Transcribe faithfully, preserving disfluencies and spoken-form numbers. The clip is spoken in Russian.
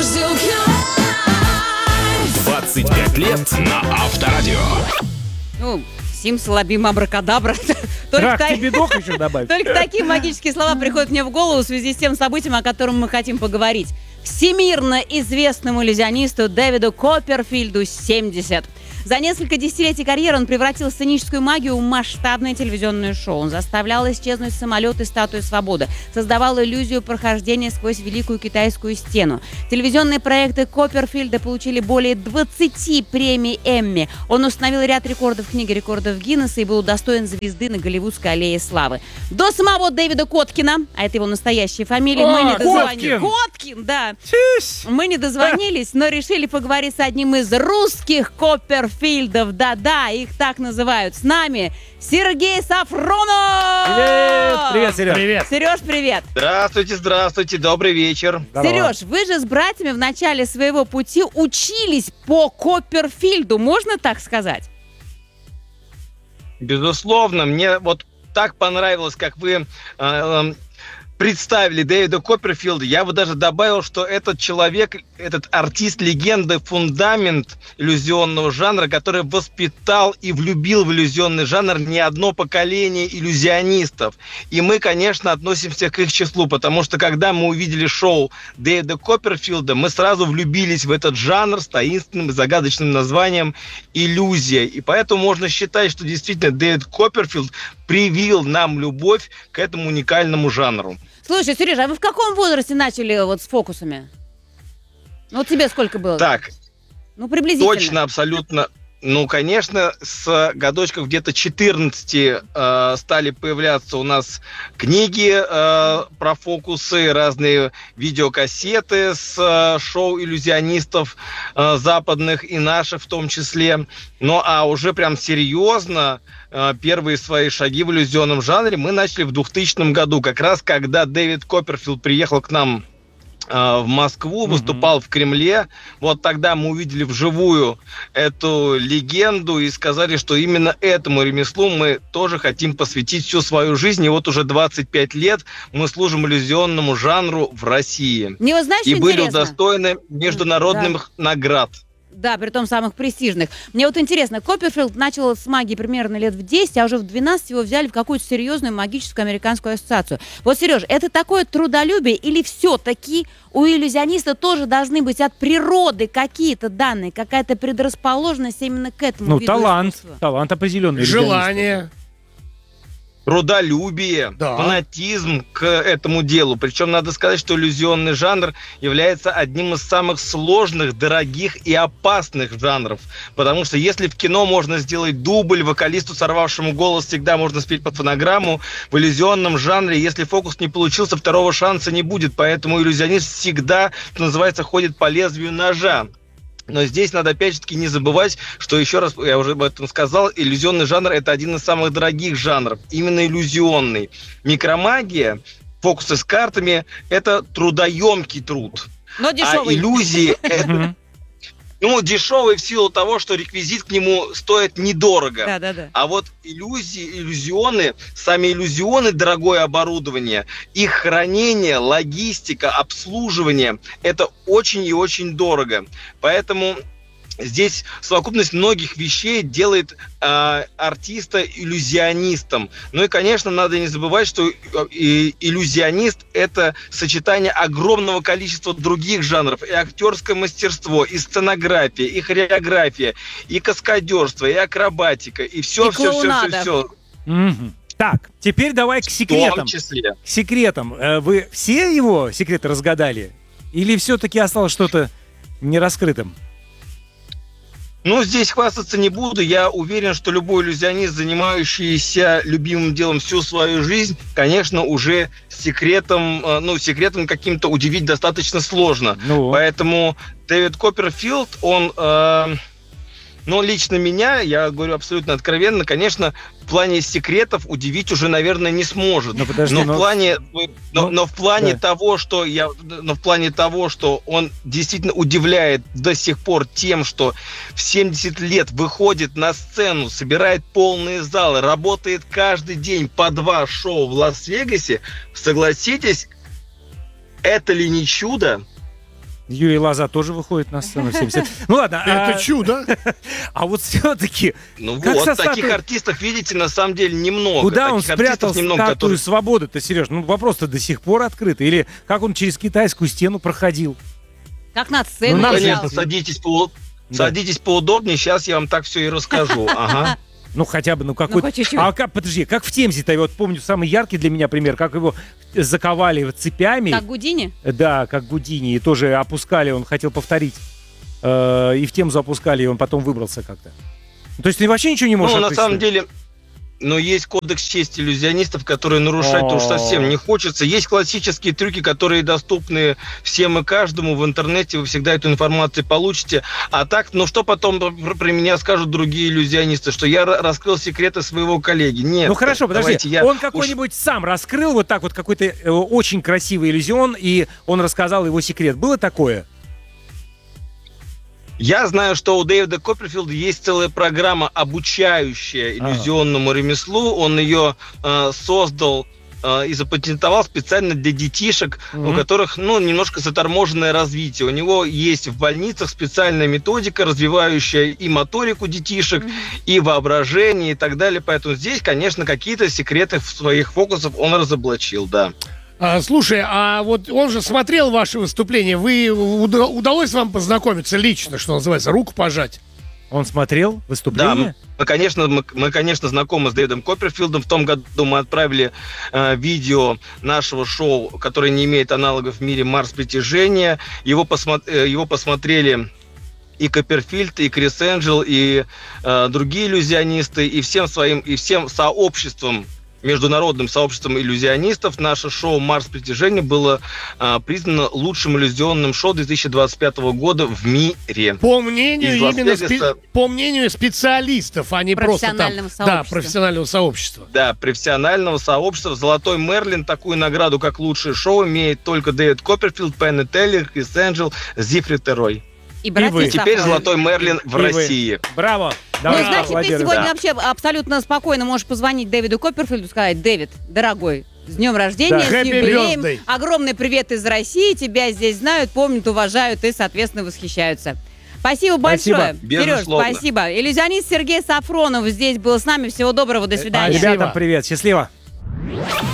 двадцать пять лет на Авторадио. Ну, сим-салабим, абракадабра. Только, Трах, тебе дох еще добавить. Только такие магические слова приходят мне в голову в связи с тем событием, о котором мы хотим поговорить. Всемирно известному иллюзионисту Дэвиду Копперфильду семьдесят. За несколько десятилетий карьеры он превратил сценическую магию в масштабное телевизионное шоу. Он заставлял исчезнуть самолеты и статуи свободы, создавал иллюзию прохождения сквозь Великую Китайскую стену. Телевизионные проекты Копперфильда получили более двадцати премий Эмми. Он установил ряд рекордов в книге рекордов Гиннесса и был удостоен звезды на Голливудской аллее славы. До самого Дэвида Коткина, а это его настоящая фамилия, О, мы не дозвонились. Коткин! Коткин, да. Тись! Мы не дозвонились, но решили поговорить с одним из русских Копперфильдов. Да-да, их так называют. С нами Сергей Сафронов! Привет! Привет, Сереж! Привет! Сереж, привет! Здравствуйте, здравствуйте, добрый вечер. Сереж, вы же с братьями в начале своего пути учились по Копперфильду, можно так сказать? Безусловно, мне вот так понравилось, как вы э, э, представили Дэвида Копперфильда. Я бы даже добавил, что этот человек, этот артист, легенда, фундамент иллюзионного жанра, который воспитал и влюбил в иллюзионный жанр не одно поколение иллюзионистов. И мы, конечно, относимся к их числу, потому что когда мы увидели шоу Дэвида Копперфильда, мы сразу влюбились в этот жанр с таинственным и загадочным названием «Иллюзия». И поэтому можно считать, что действительно Дэвид Копперфильд привил нам любовь к этому уникальному жанру. Слушай, Сережа, а вы в каком возрасте начали вот с фокусами? Ну, вот тебе сколько было? Так, ну, приблизительно. Точно, абсолютно. Ну, конечно, с годочков где-то четырнадцати э, стали появляться у нас книги э, про фокусы, разные видеокассеты с э, шоу иллюзионистов э, западных и наших в том числе. Ну, а уже прям серьезно э, первые свои шаги в иллюзионном жанре мы начали в двухтысячном году, как раз когда Дэвид Копперфильд приехал к нам в Москву, выступал mm-hmm. в Кремле. Вот тогда мы увидели вживую эту легенду и сказали, что именно этому ремеслу мы тоже хотим посвятить всю свою жизнь. И вот уже двадцать пять лет мы служим иллюзионному жанру в России. Не, вы знаете, и были интересно? удостоены международных да. наград. Да, при том самых престижных. Мне вот интересно, Копперфильд начал с магии примерно лет в десять, а уже в двенадцать его взяли в какую-то серьезную магическую американскую ассоциацию. Вот, Сереж, это такое трудолюбие или все-таки у иллюзиониста тоже должны быть от природы какие-то данные, какая-то предрасположенность именно к этому ну, виду талант, искусства? талант определенный. Желание. Трудолюбие, да. фанатизм к этому делу. Причем надо сказать, что иллюзионный жанр является одним из самых сложных, дорогих и опасных жанров. Потому что если в кино можно сделать дубль, вокалисту, сорвавшему голос, всегда можно спеть под фонограмму, в иллюзионном жанре, если фокус не получился, второго шанса не будет. Поэтому иллюзионист всегда, что называется, ходит по лезвию ножа. Но здесь надо опять-таки не забывать, что, еще раз, я уже об этом сказал, иллюзионный жанр – это один из самых дорогих жанров, именно иллюзионный. Микромагия, фокусы с картами – это трудоемкий труд. Но дешевый. А иллюзии – это… Ну, дешевый в силу того, что реквизит к нему стоит недорого. Да, да, да. А вот иллюзии, иллюзионы, сами иллюзионы, дорогое оборудование, их хранение, логистика, обслуживание – это очень и очень дорого. Поэтому здесь совокупность многих вещей делает э, артиста иллюзионистом. Ну и, конечно, надо не забывать, что и, иллюзионист – это сочетание огромного количества других жанров. И актерское мастерство, и сценография, и хореография, и каскадерство, и акробатика, и все, и все, все, все, все. Mm-hmm. Так, теперь давай к секретам. В том числе. К секретам. Вы все его секреты разгадали? Или все-таки осталось что-то нераскрытым? Ну, здесь хвастаться не буду. Я уверен, что любой иллюзионист, занимающийся любимым делом всю свою жизнь, конечно, уже секретом, ну, секретом каким-то удивить достаточно сложно. Ну. Поэтому Дэвид Копперфильд, он... Э, Но лично меня, я говорю абсолютно откровенно, конечно, в плане секретов удивить уже, наверное, не сможет. Но, подожди, но, но... в плане, но, но... но в плане да. того, что я, но в плане того, что он действительно удивляет до сих пор тем, что в семьдесят лет выходит на сцену, собирает полные залы, работает каждый день по два шоу в Лас-Вегасе, согласитесь, это ли не чудо? Юрий Лоза тоже выходит на сцену в семьдесят. Ну ладно. Это а, чудо. А вот все-таки... Ну как вот, со таких статуей- артистов, видите, на самом деле немного. Куда он Таких спрятал артистов немного, статую которые- свободы-то, Сереж? Ну вопрос-то до сих пор открыт. Или как он через китайскую стену проходил? Как на сцену Ну, Ну, нам лежал. конечно, садитесь, по... Да. садитесь поудобнее, сейчас я вам так все и расскажу. Ага. Ну, хотя бы, ну, какой-то... по чуть-чуть. А как, подожди, как в Темзе-то, я вот помню, самый яркий для меня пример, как его заковали цепями. Как Гудини? Да, как Гудини, и тоже опускали, он хотел повторить. Э, и в Темзу опускали, и он потом выбрался как-то. То есть ты вообще ничего не можешь Ну, на представить? самом деле, но есть кодекс чести иллюзионистов, которые нарушать-то уж совсем не хочется. Есть классические трюки, которые доступны всем и каждому в интернете. Вы всегда эту информацию получите. А так, ну что потом про, про меня скажут другие иллюзионисты? Что я р- раскрыл секреты своего коллеги? Нет. Ну хорошо, подожди, давайте я он уж- какой-нибудь сам раскрыл вот так вот какой-то э, очень красивый иллюзион, и он рассказал его секрет. Было такое? Я знаю, что у Дэвида Копперфилда есть целая программа, обучающая иллюзионному ремеслу. Он ее э, создал э, и запатентовал специально для детишек, Мгм. у которых, ну, немножко заторможенное развитие. У него есть в больницах специальная методика, развивающая и моторику детишек, и воображение, и так далее. Поэтому здесь, конечно, какие-то секреты своих фокусов он разоблачил, да. А, слушай, а вот он же смотрел ваше выступление. Вы уда- удалось вам познакомиться лично, что называется, руку пожать? Он смотрел Да, выступление? мы, мы, конечно, мы, мы, конечно, знакомы с Дэвидом Копперфилдом. В том году мы отправили э, видео нашего шоу, которое не имеет аналогов в мире, «Марс притяжения». Его, посмо- э, его посмотрели и Копперфильд, и Крис Энджел, и э, другие иллюзионисты, и всем своим, и всем сообществом, международным сообществом иллюзионистов, наше шоу «Марс притяжения» было э, признано лучшим иллюзионным шоу две тысячи двадцать пятого года в мире. По мнению Из именно спе- Лас-Вегаса. по мнению специалистов, а не просто там. Профессионального Да, сообщества. профессионального сообщества. Да, профессионального сообщества. «Золотой Мерлин», такую награду, как лучшее шоу, имеет только Дэвид Копперфилд, Пенни Теллер, Крис Энджел, Зифрид Рой. И братья вы. И теперь Сафроновы. «Золотой Мерлин» в И вы. России. Браво! Ну, Давай, значит, ты Владимир. сегодня да. вообще абсолютно спокойно можешь позвонить Дэвиду Копперфилду и сказать: Дэвид, дорогой, с днем рождения, Да. с Happy юбилеем. birthday. Огромный привет из России. Тебя здесь знают, помнят, уважают и, соответственно, восхищаются. Спасибо большое. Спасибо. Сереж, Безусловно. спасибо. Иллюзионист Сергей Сафронов здесь был с нами. Всего доброго, до свидания. Спасибо. Ребятам привет, счастливо!